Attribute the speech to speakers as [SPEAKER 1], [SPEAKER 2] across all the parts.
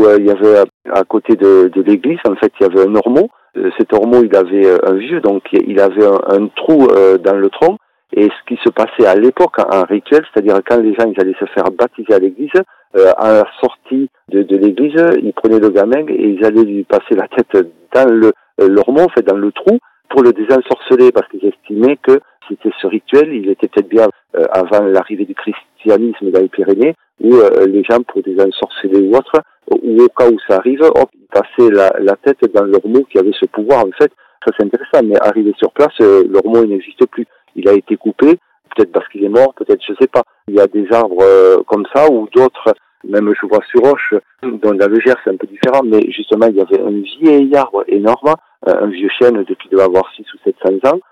[SPEAKER 1] où il y avait à côté de l'église, en fait, il y avait un ormeau. Cet ormeau, il avait un vieux, donc il avait un trou dans le tronc. Et ce qui se passait à l'époque en rituel, c'est-à-dire quand les gens ils allaient se faire baptiser à l'église, à la sortie de l'église, ils prenaient le gamin et ils allaient lui passer la tête dans l'ormeau, en fait, dans le trou, pour le désensorceler, parce qu'ils estimaient que c'était ce rituel, il était peut-être bien avant l'arrivée du christianisme dans les Pyrénées, où les gens, pour désensorceler ou autre, ou au cas où ça arrive, hop, ils passaient la tête dans l'ormeau qui avait ce pouvoir, en fait. Ça, c'est intéressant, mais arrivé sur place, l'ormeau, il n'existe plus. Il a été coupé, peut-être parce qu'il est mort, peut-être, je sais pas. Il y a des arbres comme ça, ou d'autres, même je vois sur Roche, dans le Gers, c'est un peu différent, mais justement, il y avait un vieil arbre énorme, un vieux chêne qui devait avoir 600 ou 700 ans,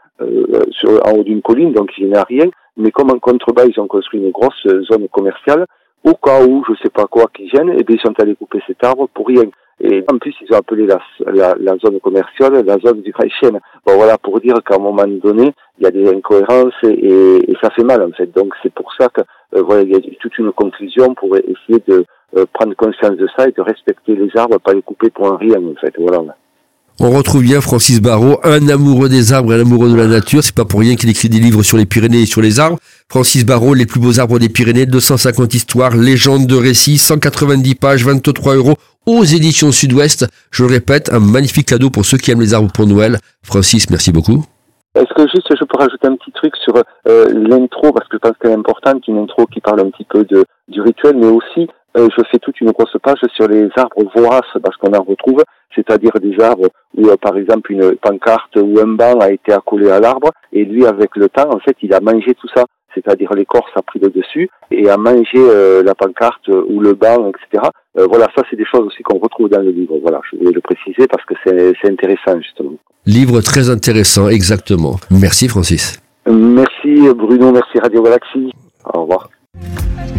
[SPEAKER 1] en haut d'une colline, donc il n'y a rien. Mais comme en contrebas, ils ont construit une grosse zone commerciale, au cas où, je sais pas quoi, qui gêne, et bien ils sont allés couper cet arbre pour rien. Et en plus, ils ont appelé la zone commerciale la zone du chêne. Bon, voilà, pour dire qu'à un moment donné, il y a des incohérences et ça fait mal, en fait. Donc, c'est pour ça que, voilà, il y a toute une conclusion pour essayer de prendre conscience de ça et de respecter les arbres, pas les couper pour un rien, en fait. Voilà.
[SPEAKER 2] On retrouve bien Francis Barrault, un amoureux des arbres et un amoureux de la nature. C'est pas pour rien qu'il écrit des livres sur les Pyrénées et sur les arbres. Francis Barrault, les plus beaux arbres des Pyrénées, 250 histoires, légendes de récits, 190 pages, 23 € aux éditions Sud-Ouest. Je le répète, un magnifique cadeau pour ceux qui aiment les arbres pour Noël. Francis, merci beaucoup.
[SPEAKER 1] Est-ce que juste je peux rajouter un petit truc sur l'intro, parce que je pense qu'elle est importante, une intro qui parle un petit peu du rituel, mais aussi je fais toute une grosse page sur les arbres voraces, parce qu'on en retrouve, c'est-à-dire des arbres où par exemple une pancarte ou un banc a été accolé à l'arbre, et lui avec le temps, en fait, il a mangé tout ça. C'est-à-dire l'écorce a pris le dessus et a mangé la pancarte ou le banc, etc. Voilà, ça c'est des choses aussi qu'on retrouve dans le livre. Voilà, je voulais le préciser parce que c'est intéressant justement.
[SPEAKER 2] Livre très intéressant, exactement. Merci Francis.
[SPEAKER 1] Merci Bruno, merci Radio Galaxie. Au revoir.